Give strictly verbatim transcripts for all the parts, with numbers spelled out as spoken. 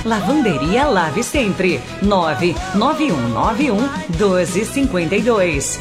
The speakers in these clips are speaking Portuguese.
Lavanderia Lave Sempre. nove nove um nove um doze cinquenta e dois.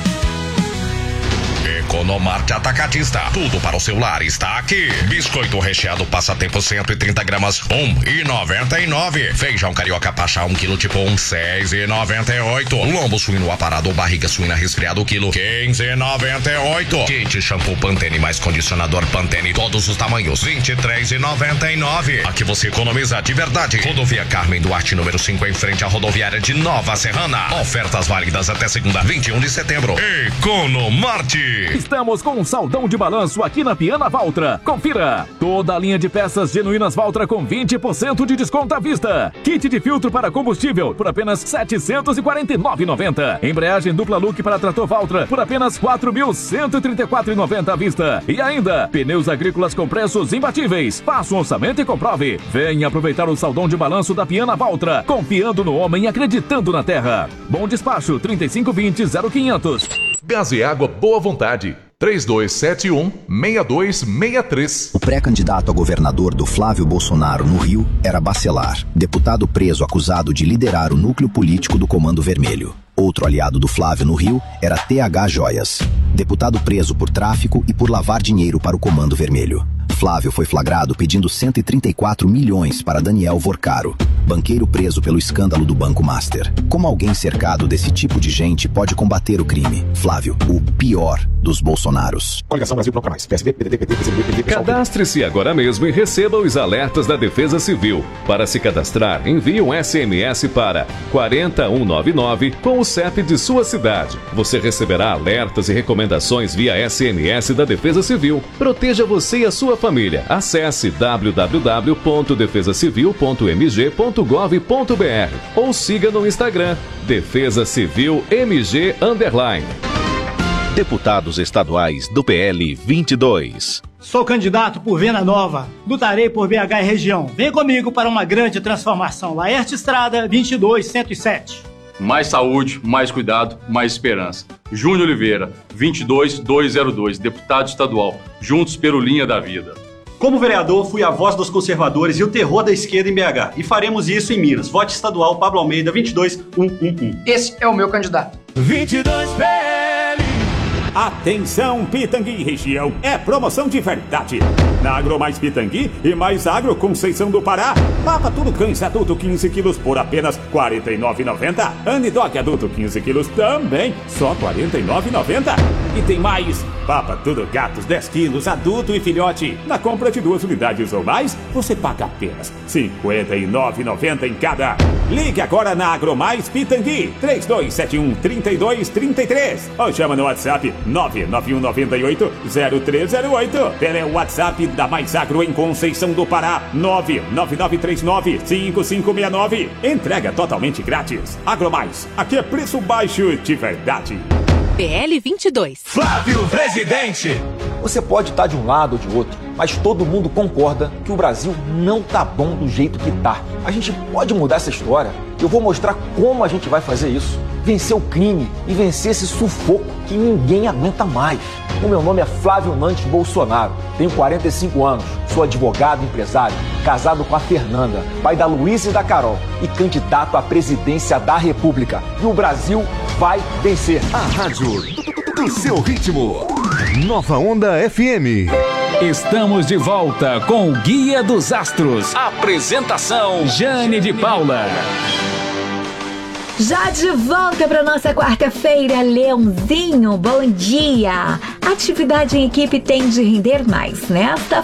Economarte Atacadista. Tudo para o celular está aqui. Biscoito recheado Passatempo cento e trinta gramas, um e noventa e nove. Feijão carioca Pachá um quilo tipo um, seis e noventa e oito. Lombo suíno aparado ou barriga suína resfriado quilo, quinze e noventa e oito. Kit shampoo Pantene mais condicionador Pantene todos os tamanhos, vinte e três e noventa e nove. Aqui você economiza de verdade. Rodovia Carmen Duarte número cinco em frente à rodoviária de Nova Serrana. Ofertas válidas até segunda, vinte e um de setembro. Economarte. Estamos com um saldão de balanço aqui na Piana Valtra. Confira! Toda a linha de peças genuínas Valtra com vinte por cento de desconto à vista. Kit de filtro para combustível por apenas setecentos e quarenta e nove reais e noventa centavos. Embreagem dupla look para trator Valtra por apenas quatro mil cento e trinta e quatro reais e noventa centavos à vista. E ainda, pneus agrícolas com preços imbatíveis. Faça um orçamento e comprove. Venha aproveitar o saldão de balanço da Piana Valtra. Confiando no homem e acreditando na terra. Bom despacho, trinta e cinco vinte, zero quinhentos. Gás e Água Boa Vontade. três dois sete um, seis dois seis três. O pré-candidato a governador do Flávio Bolsonaro no Rio era Bacelar, deputado preso acusado de liderar o núcleo político do Comando Vermelho. Outro aliado do Flávio no Rio era T H Joias, deputado preso por tráfico e por lavar dinheiro para o Comando Vermelho. Flávio foi flagrado pedindo cento e trinta e quatro milhões para Daniel Vorcaro, banqueiro preso pelo escândalo do Banco Master. Como alguém cercado desse tipo de gente pode combater o crime? Flávio, o pior dos Bolsonaros. Coligação Brasil Não Quer Mais. P S D, P D T, P T, P C D, P D T. Cadastre-se agora mesmo e receba os alertas da Defesa Civil. Para se cadastrar, envie um S M S para quatro um nove nove com o C E P de sua cidade. Você receberá alertas e recomendações via S M S da Defesa Civil. Proteja você e a sua família. Acesse w w w ponto defesa civil ponto m g ponto gov ponto b r ou siga no Instagram Defesa Civil M G underline. Deputados estaduais do P L vinte e dois. Sou candidato por Venda Nova. Lutarei por B H e região. Vem comigo para uma grande transformação. Laerte Estrada, vinte e dois, cento e sete. Mais saúde, mais cuidado, mais esperança. Júnior Oliveira, vinte e dois, duzentos e dois, deputado estadual. Juntos pelo Linha da Vida. Como vereador, fui a voz dos conservadores e o terror da esquerda em B H. E faremos isso em Minas. Vote estadual Pablo Almeida, vinte e dois, cento e onze. Esse é o meu candidato. vinte e dois P L. Atenção, Pitangui região, é promoção de verdade. Na Agro Mais Pitangui e Mais Agro Conceição do Pará, Papa Tudo Cães adulto quinze quilos por apenas quarenta e nove reais e noventa centavos. Anidog adulto quinze quilos também, só quarenta e nove reais e noventa centavos. E tem mais, Papa Tudo Gatos dez quilos adulto e filhote. Na compra de duas unidades ou mais, você paga apenas cinquenta e nove reais e noventa centavos em cada. Ligue agora na Agro Mais Pitangui, três dois sete um, três dois três três. Ou chama no WhatsApp nove nove um nove oito, zero três zero oito. Tele WhatsApp da Mais Agro em Conceição do Pará, nove nove nove três nove, cinco cinco seis nove. Entrega totalmente grátis. Agromais, aqui é preço baixo de verdade. P L vinte e dois. Flávio Presidente. Você pode estar de um lado ou de outro, mas todo mundo concorda que o Brasil não tá bom do jeito que tá. A gente pode mudar essa história. Eu vou mostrar como a gente vai fazer isso. Vencer o crime e vencer esse sufoco que ninguém aguenta mais. O meu nome é Flávio Nantes Bolsonaro, tenho quarenta e cinco anos, sou advogado e empresário, casado com a Fernanda, pai da Luísa e da Carol e candidato à presidência da República. E o Brasil vai vencer. A rádio do seu ritmo. Nova Onda F M. Estamos de volta com o Guia dos Astros. Apresentação Jane de Paula. Já de volta para nossa quarta-feira, Leãozinho, bom dia! A atividade em equipe tende a render mais. Nesta